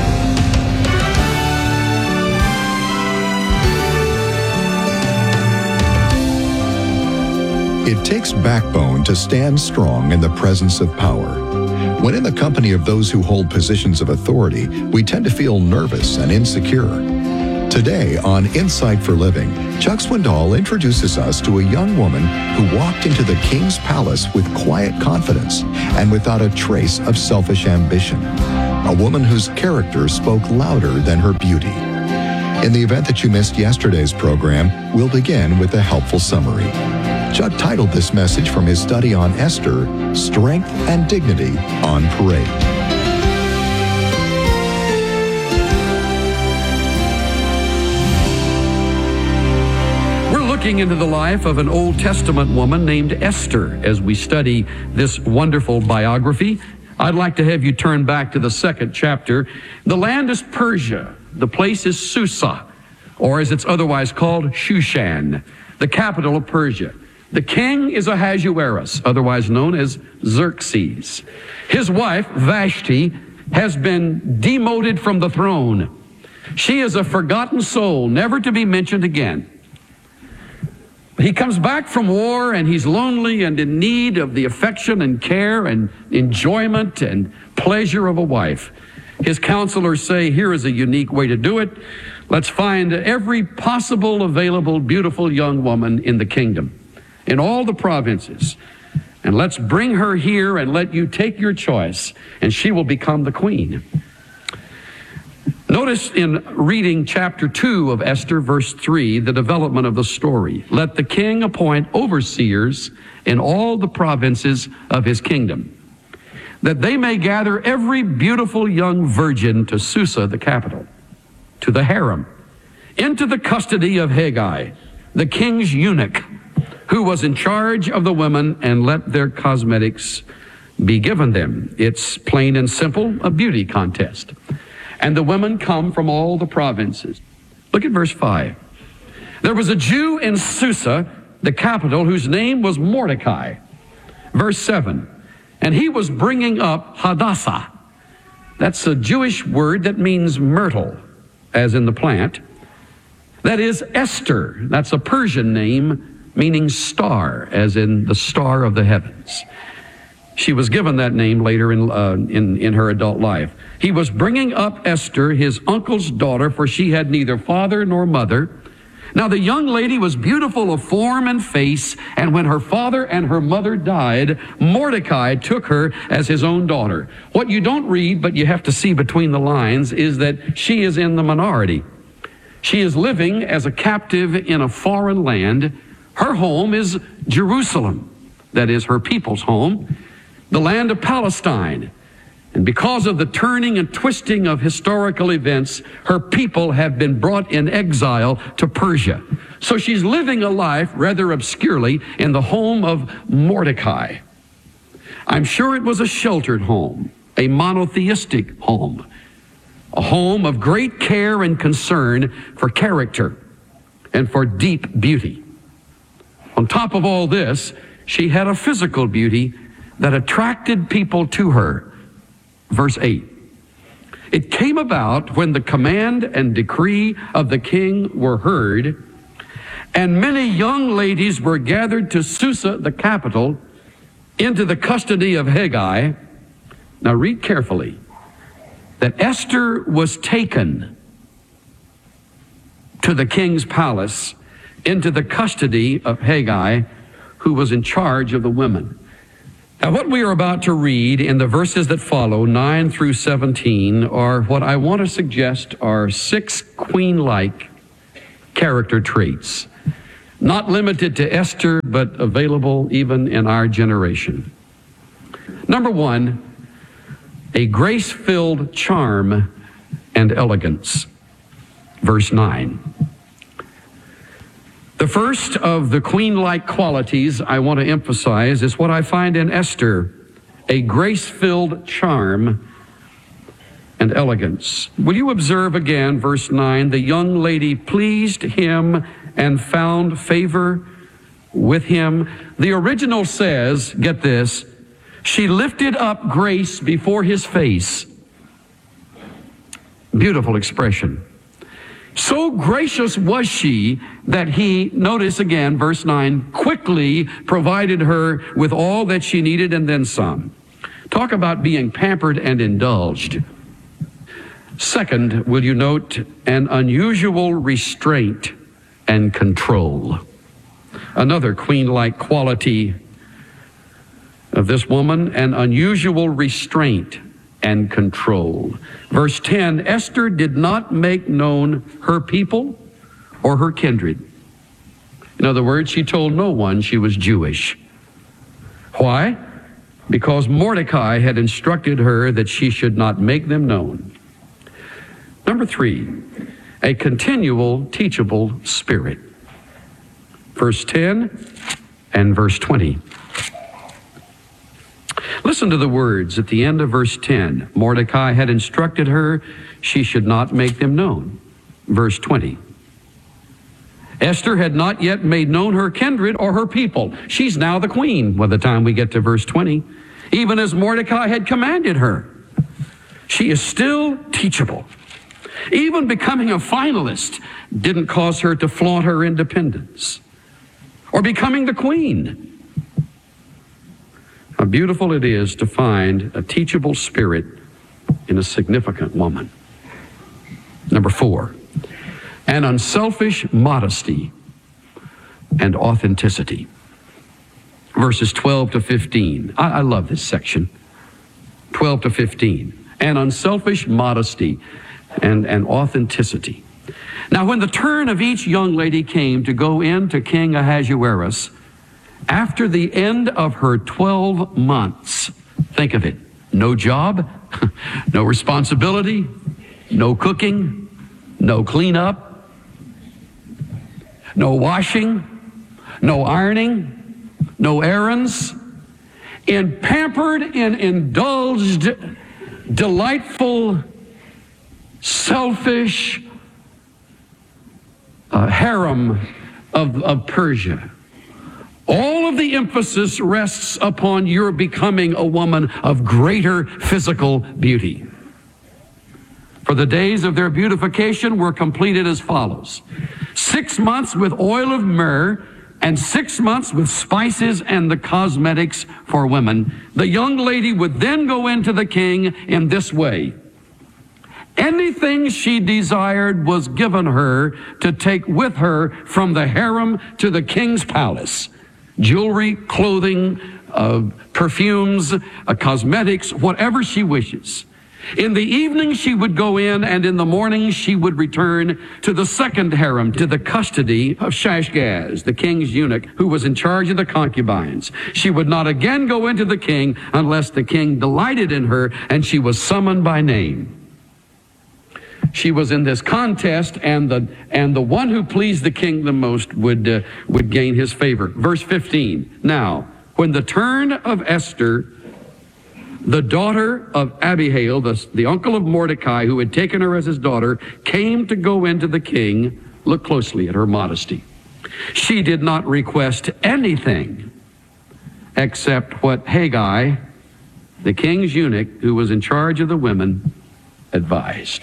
T: It takes backbone to stand strong in the presence of power. When in the company of those who hold positions of authority, we tend to feel nervous and insecure. Today on Insight for Living, Chuck Swindoll introduces us to a young woman who walked into the king's palace with quiet confidence and without a trace of selfish ambition. A woman whose character spoke louder than her beauty. In the event that you missed yesterday's program, we'll begin with a helpful summary. Chuck titled this message from his study on Esther, Strength and Dignity on Parade.
S: We're looking into the life of an Old Testament woman named Esther as we study this wonderful biography. I'd like to have you turn back to the second chapter. The land is Persia. The place is Susa, or as it's otherwise called, Shushan, the capital of Persia. The king is Ahasuerus, otherwise known as Xerxes. His wife, Vashti, has been demoted from the throne. She is a forgotten soul, never to be mentioned again. He comes back from war and he's lonely and in need of the affection and care and enjoyment and pleasure of a wife. His counselors say, here is a unique way to do it. Let's find every possible, available, beautiful young woman in the kingdom, in all the provinces, and let's bring her here and let you take your choice, and she will become the queen. Notice in reading chapter two of Esther, verse three, the development of the story. Let the king appoint overseers in all the provinces of his kingdom, that they may gather every beautiful young virgin to Susa, the capital, to the harem, into the custody of Haggai, the king's eunuch, who was in charge of the women, and let their cosmetics be given them. It's plain and simple, a beauty contest. And the women come from all the provinces. Look at verse five. There was a Jew in Susa, the capital, whose name was Mordecai. Verse seven. And he was bringing up Hadassah. That's a Jewish word that means myrtle, as in the plant. That is Esther. That's a Persian name meaning star, as in the star of the heavens. She was given that name later in, uh, in, in her adult life. He was bringing up Esther, his uncle's daughter, for she had neither father nor mother. Now the young lady was beautiful of form and face, and when her father and her mother died, Mordecai took her as his own daughter. What you don't read, but you have to see between the lines, is that she is in the minority. She is living as a captive in a foreign land. Her home is Jerusalem, that is her people's home, the land of Palestine. And because of the turning and twisting of historical events, her people have been brought in exile to Persia. So she's living a life rather obscurely in the home of Mordecai. I'm sure it was a sheltered home, a monotheistic home, a home of great care and concern for character and for deep beauty. On top of all this, she had a physical beauty that attracted people to her. Verse eight. It came about when the command and decree of the king were heard, and many young ladies were gathered to Susa, the capital, into the custody of Haggai. Now read carefully. That Esther was taken to the king's palace into the custody of Haggai, who was in charge of the women. Now, what we are about to read in the verses that follow, nine through seventeen, are what I want to suggest are six queen-like character traits, not limited to Esther, but available even in our generation. Number one, a grace-filled charm and elegance. Verse nine. The first of the queen-like qualities I want to emphasize is what I find in Esther, a grace-filled charm and elegance. Will you observe again, verse nine, the young lady pleased him and found favor with him. The original says, get this, she lifted up grace before his face. Beautiful expression. So gracious was she that he, notice again, verse nine, quickly provided her with all that she needed and then some. Talk about being pampered and indulged. Second, will you note an unusual restraint and control. Another queen-like quality of this woman, an unusual restraint and control. Verse ten, Esther did not make known her people or her kindred. In other words, she told no one she was Jewish. Why? Because Mordecai had instructed her that she should not make them known. Number three, a continual teachable spirit. Verse ten and verse twenty. Listen to the words at the end of verse ten. Mordecai had instructed her she should not make them known. Verse twenty. Esther had not yet made known her kindred or her people. She's now the queen by the time we get to verse twenty. Even as Mordecai had commanded her. She is still teachable. Even becoming a finalist didn't cause her to flaunt her independence. Or becoming the queen. How beautiful it is to find a teachable spirit in a significant woman. Number four, an unselfish modesty and authenticity. Verses twelve to fifteen. I, I love this section. twelve to fifteen. An unselfish modesty and, and authenticity. Now, when the turn of each young lady came to go in to King Ahasuerus, after the end of her twelve months, think of it, no job, no responsibility, no cooking, no cleanup, no washing, no ironing, no errands, in pampered and indulged, delightful, selfish uh, harem of, of Persia. All of the emphasis rests upon your becoming a woman of greater physical beauty. For the days of their beautification were completed as follows. Six months with oil of myrrh and six months with spices and the cosmetics for women. The young lady would then go into the king in this way. Anything she desired was given her to take with her from the harem to the king's palace. Jewelry, clothing, uh, perfumes, uh, cosmetics, whatever she wishes. In the evening she would go in, and in the morning she would return to the second harem, to the custody of Shashgaz, the king's eunuch, who was in charge of the concubines. She would not again go into the king unless the king delighted in her and she was summoned by name. She was in this contest, and the and the one who pleased the king the most would uh, would gain his favor. Verse fifteen. Now, when the turn of Esther, the daughter of Abihail, the, the uncle of Mordecai, who had taken her as his daughter, came to go into the king, look closely at her modesty. She did not request anything except what Haggai, the king's eunuch, who was in charge of the women, advised.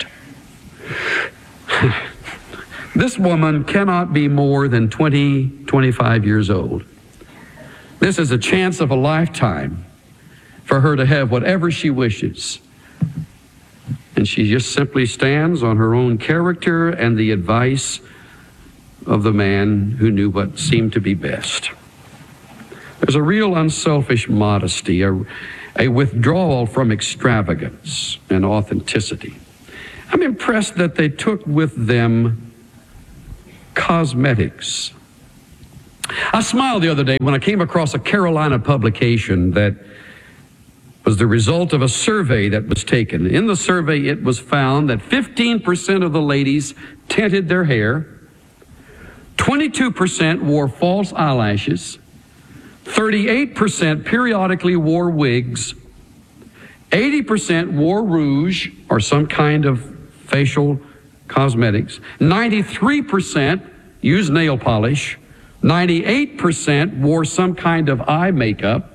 S: This woman cannot be more than twenty, twenty-five years old. This is a chance of a lifetime for her to have whatever she wishes. And she just simply stands on her own character and the advice of the man who knew what seemed to be best. There's a real unselfish modesty, a, a withdrawal from extravagance and authenticity. I'm impressed that they took with them cosmetics. I smiled the other day when I came across a Carolina publication that was the result of a survey that was taken. In the survey, it was found that fifteen percent of the ladies tinted their hair, twenty-two percent wore false eyelashes, thirty-eight percent periodically wore wigs, eighty percent wore rouge or some kind of facial cosmetics, ninety-three percent used nail polish, ninety-eight percent wore some kind of eye makeup,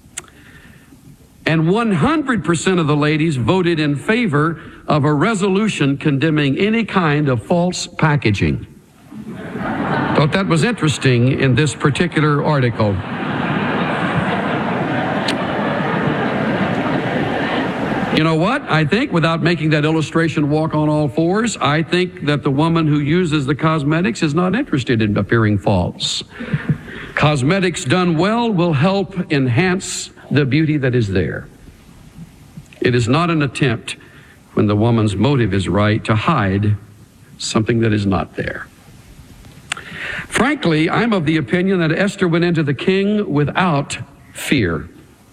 S: and one hundred percent of the ladies voted in favor of a resolution condemning any kind of false packaging. Thought that was interesting in this particular article. You know what? I think, without making that illustration walk on all fours, I think that the woman who uses the cosmetics is not interested in appearing false. Cosmetics done well will help enhance the beauty that is there. It is not an attempt, when the woman's motive is right, to hide something that is not there. Frankly, I'm of the opinion that Esther went into the king without fear.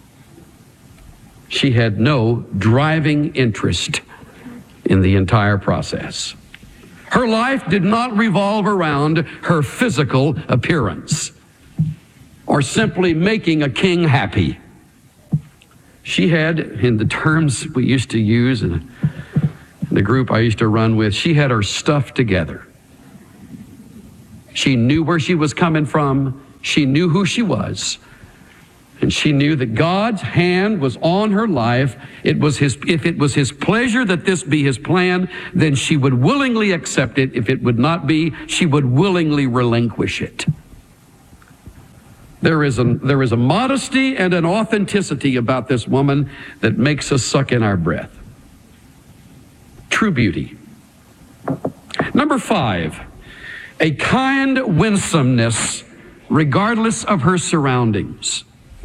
S: She had no driving interest in the entire process. Her life did not revolve around her physical appearance or simply making a king happy. She had, in the terms we used to use in the group I used to run with, she had her stuff together. She knew where she was coming from. She knew who she was. And she knew that God's hand was on her life. It was his, if it was his pleasure that this be his plan, then she would willingly accept it. If it would not be, she would willingly relinquish it. There is a, there is a modesty and an authenticity about this woman that makes us suck in our breath. True beauty. Number five, a kind winsomeness regardless of her surroundings.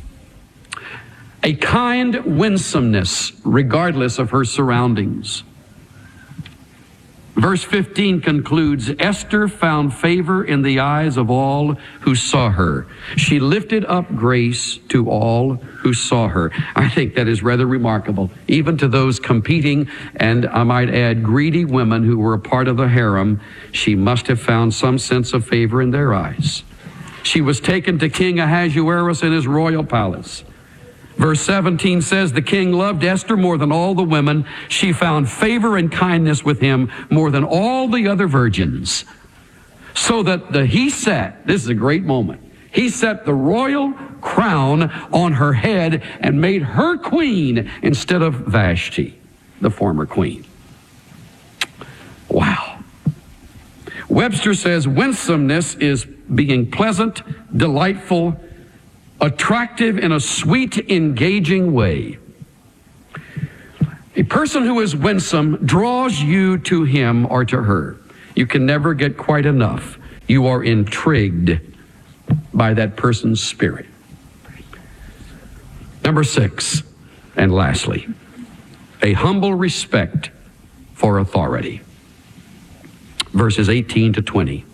S: A kind winsomeness regardless of her surroundings. Verse fifteen concludes, Esther found favor in the eyes of all who saw her. She lifted up grace to all who saw her. I think that is rather remarkable, even to those competing, and I might add, greedy women who were a part of the harem. She must have found some sense of favor in their eyes. She was taken to King Ahasuerus in his royal palace. Verse seventeen says, the king loved Esther more than all the women. She found favor and kindness with him more than all the other virgins. So that the, he set, this is a great moment, he set the royal crown on her head and made her queen instead of Vashti, the former queen. Wow. Webster says winsomeness is being pleasant, delightful, attractive in a sweet, engaging way. A person who is winsome draws you to him or to her. You can never get quite enough. You are intrigued by that person's spirit. Number six, and lastly, a humble respect for authority. Verses eighteen to twenty.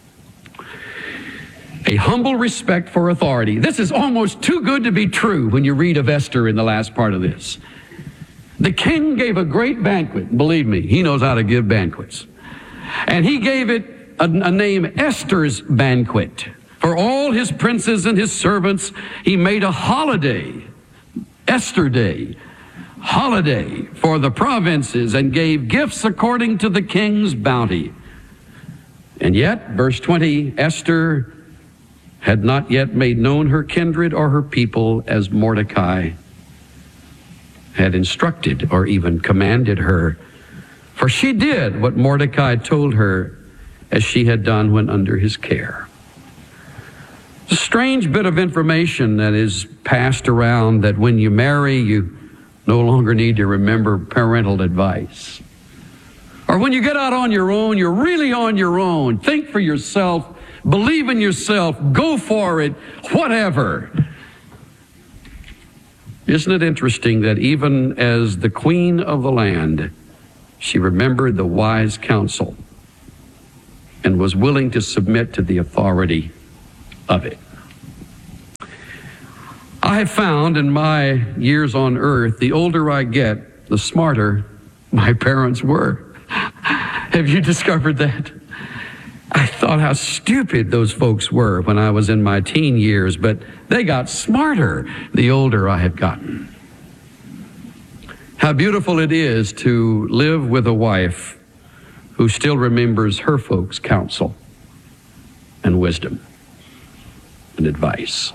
S: A humble respect for authority. This is almost too good to be true when you read of Esther in the last part of this. The king gave a great banquet. Believe me, he knows how to give banquets. And he gave it a, a name, Esther's banquet. For all his princes and his servants, he made a holiday, Esther Day, holiday for the provinces, and gave gifts according to the king's bounty. And yet, verse twenty, Esther had not yet made known her kindred or her people as Mordecai had instructed or even commanded her. For she did what Mordecai told her, as she had done when under his care. It's a strange bit of information that is passed around that when you marry, you no longer need to remember parental advice. Or when you get out on your own, you're really on your own. Think for yourself, believe in yourself, go for it, whatever. Isn't it interesting that even as the queen of the land, she remembered the wise counsel and was willing to submit to the authority of it. I have found in my years on earth, the older I get, the smarter my parents were. Have you discovered that? I thought how stupid those folks were when I was in my teen years, but they got smarter the older I have gotten. How beautiful it is to live with a wife who still remembers her folks' counsel and wisdom and advice.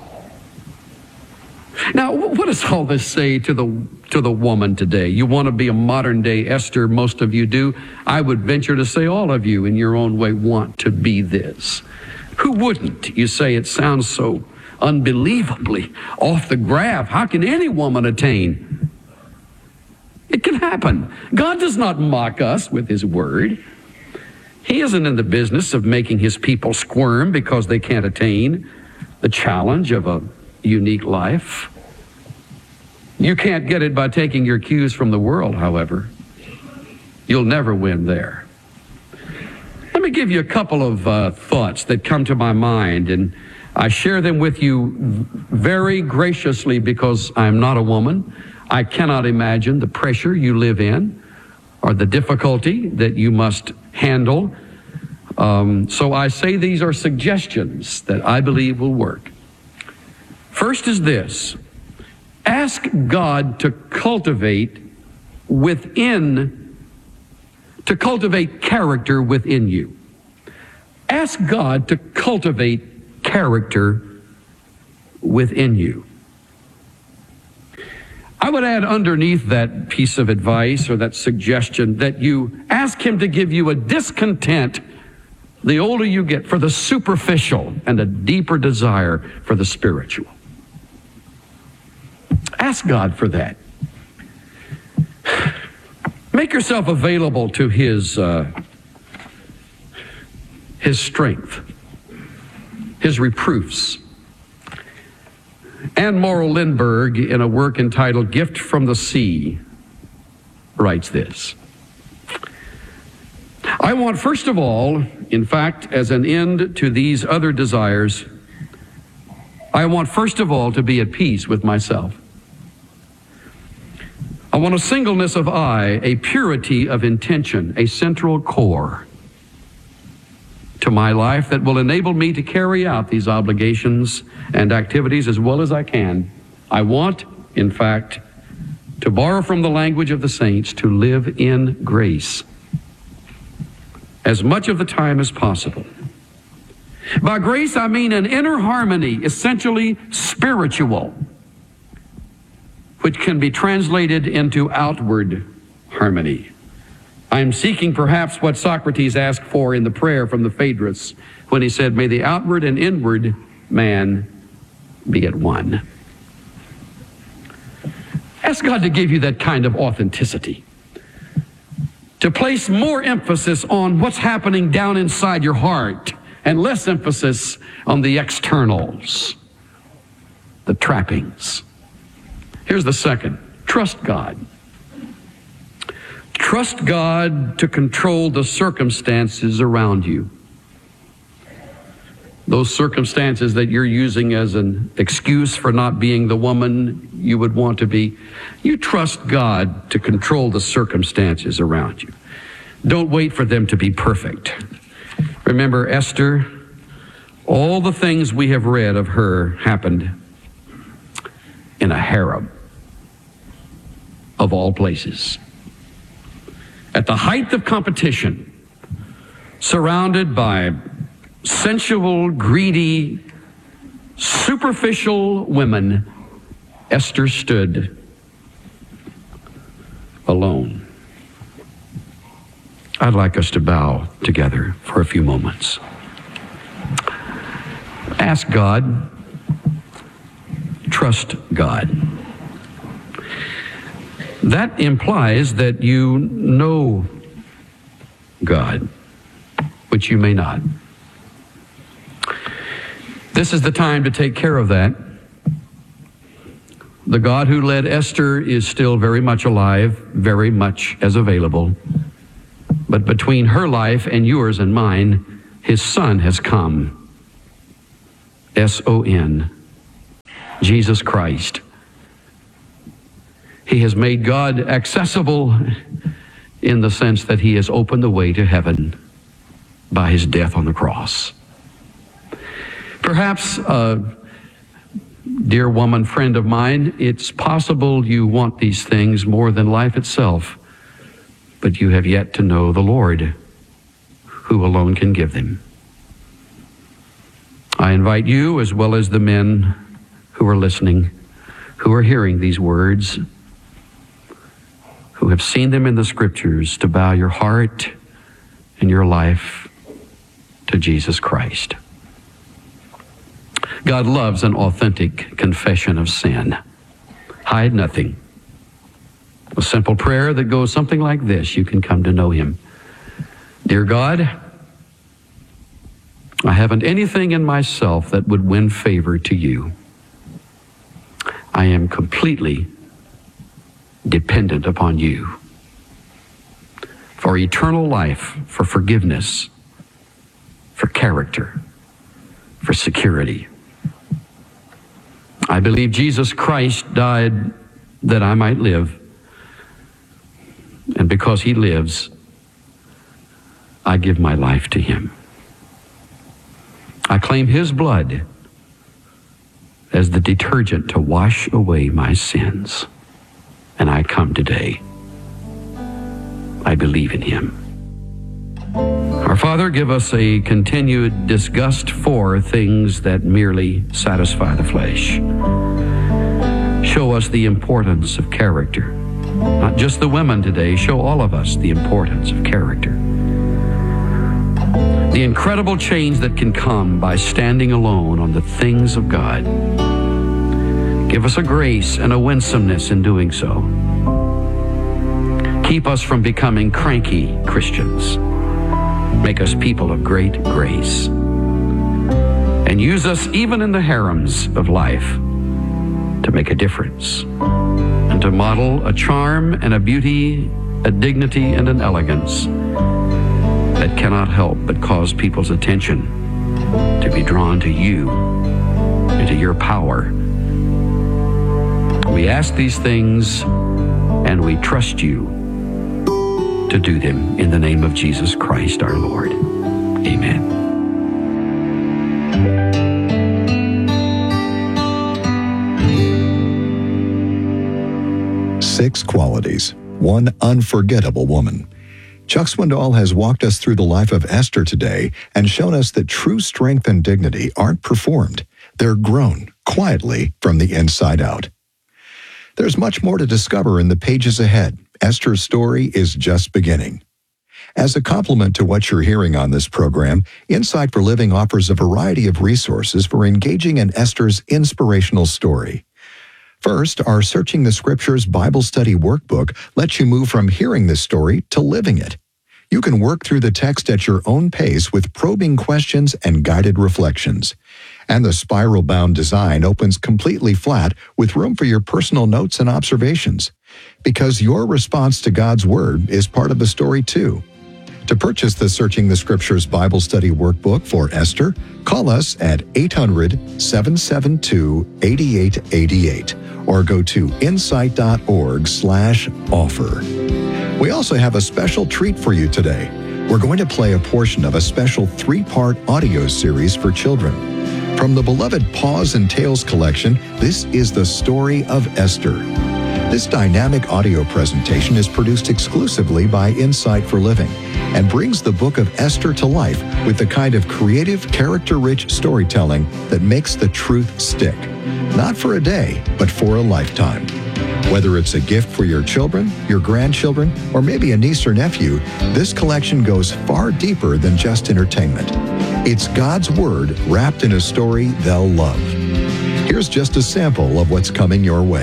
S: Now, what does all this say to the to the woman today? You want to be a modern-day Esther, most of you do. I would venture to say all of you in your own way want to be this. Who wouldn't? You say it sounds so unbelievably off the graph. How can any woman attain? It can happen. God does not mock us with his word. He isn't in the business of making his people squirm because they can't attain the challenge of a unique life. You can't get it by taking your cues from the world, however. You'll never win there. Let me give you a couple of uh, thoughts that come to my mind, and I share them with you very graciously because I'm not a woman. I cannot imagine the pressure you live in or the difficulty that you must handle. Um, so I say these are suggestions that I believe will work. First is this: ask God to cultivate within, to cultivate character within you. Ask God to cultivate character within you. I would add underneath that piece of advice or that suggestion that you ask him to give you a discontent the older you get for the superficial and a deeper desire for the spiritual. Ask God for that. Make yourself available to his uh, his strength, his reproofs. Anne Morrow Lindbergh, in a work entitled Gift from the Sea, writes this: I want, first of all, in fact, as an end to these other desires, I want, first of all, to be at peace with myself. I want a singleness of eye, a purity of intention, a central core to my life that will enable me to carry out these obligations and activities as well as I can. I want, in fact, to borrow from the language of the saints, to live in grace as much of the time as possible. By grace, I mean an inner harmony, essentially spiritual, which can be translated into outward harmony. I am seeking perhaps what Socrates asked for in the prayer from the Phaedrus when he said, may the outward and inward man be at one. Ask God to give you that kind of authenticity, to place more emphasis on what's happening down inside your heart and less emphasis on the externals, the trappings. Here's the second: trust God. Trust God to control the circumstances around you. Those circumstances that you're using as an excuse for not being the woman you would want to be. You trust God to control the circumstances around you. Don't wait for them to be perfect. Remember Esther, all the things we have read of her happened in a harem of all places. At the height of competition, surrounded by sensual, greedy, superficial women, Esther stood alone. I'd like us to bow together for a few moments. Ask God. Trust God. That implies that you know God, which you may not. This is the time to take care of that. The God who led Esther is still very much alive, very much as available. But between her life and yours and mine, his Son has come. S O N. Jesus Christ. He has made God accessible in the sense that he has opened the way to heaven by his death on the cross. Perhaps, a dear woman friend of mine, it's possible you want these things more than life itself, but you have yet to know the Lord, who alone can give them. I invite you, as well as the men who are listening, who are hearing these words, who have seen them in the Scriptures, to bow your heart and your life to Jesus Christ. God loves an authentic confession of sin. Hide nothing. A simple prayer that goes something like this. You can come to know him. Dear God, I haven't anything in myself that would win favor to you. I am completely dependent upon you for eternal life, for forgiveness, for character, for security. I believe Jesus Christ died that I might live, and because he lives, I give my life to him. I claim his blood as the detergent to wash away my sins. And I come today. I believe in him. Our Father, give us a continued disgust for things that merely satisfy the flesh. Show us the importance of character. Not just the women today, show all of us the importance of character. The incredible change that can come by standing alone on the things of God. Give us a grace and a winsomeness in doing so. Keep us from becoming cranky Christians. Make us people of great grace. And use us even in the harems of life to make a difference and to model a charm and a beauty, a dignity and an elegance that cannot help but cause people's attention to be drawn to you and to your power. We ask these things and we trust you to do them in the name of Jesus Christ our Lord. Amen.
T: Six qualities, one unforgettable woman. Chuck Swindoll has walked us through the life of Esther today and shown us that true strength and dignity aren't performed. They're grown quietly from the inside out. There's much more to discover in the pages ahead. Esther's story is just beginning. As a complement to what you're hearing on this program, Insight for Living offers a variety of resources for engaging in Esther's inspirational story. First, our Searching the Scriptures Bible Study Workbook lets you move from hearing this story to living it. You can work through the text at your own pace with probing questions and guided reflections. And the spiral-bound design opens completely flat with room for your personal notes and observations. Because your response to God's Word is part of the story too. To purchase the Searching the Scriptures Bible Study Workbook for Esther, call us at eight hundred, seven seven two, eight eight eight eight or go to insight.org slash offer. We also have a special treat for you today. We're going to play a portion of a special three-part audio series for children. From the beloved Paws and Tales collection, this is the story of Esther. This dynamic audio presentation is produced exclusively by Insight for Living and brings the book of Esther to life with the kind of creative, character-rich storytelling that makes the truth stick. Not for a day, but for a lifetime. Whether it's a gift for your children, your grandchildren, or maybe a niece or nephew, this collection goes far deeper than just entertainment. It's God's Word wrapped in a story they'll love. Here's just a sample of what's coming your way.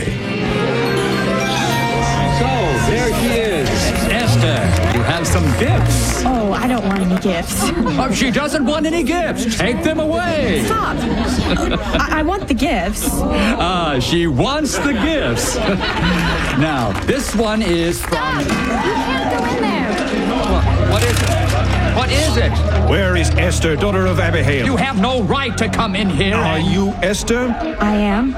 U: So, there she is, Esther. You have some gifts.
V: Oh, I don't want any gifts.
U: Oh, she doesn't want any gifts. Take them away.
V: Stop. I, I want the gifts.
U: Ah, she wants the gifts. Now, this one is from...
V: Stop. You can't go in there.
U: What, what is it? What is it?
W: Where is Esther, daughter of Abihail?
U: You have no right to come in here.
W: Are you Esther?
V: I am.